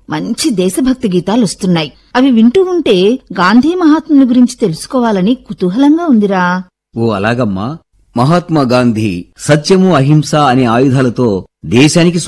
మంచి దేశభక్తి గీతాలొస్తున్నాయి. అవి వింటూ ఉంటే గాంధీ మహాత్ముని గురించి తెలుసుకోవాలని కుతూహలంగా ఉందిరా. ఓ అలాగమ్మా. మహాత్మా గాంధీ సత్యము అహింస అనే ఆయుధాలతో దేశానికి